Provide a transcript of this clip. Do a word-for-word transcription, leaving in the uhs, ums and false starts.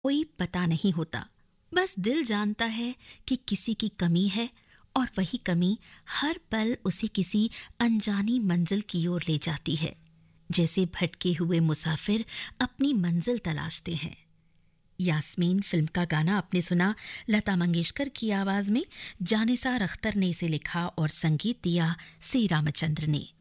कोई पता नहीं होता, बस दिल जानता है कि किसी की कमी है और वही कमी हर पल उसे किसी अनजानी मंजिल की ओर ले जाती है, जैसे भटके हुए मुसाफिर अपनी मंजिल तलाशते हैं। यास्मीन फिल्म का गाना आपने सुना लता मंगेशकर की आवाज में। जानिसार अख्तर ने इसे लिखा और संगीत दिया सी रामचंद्र ने।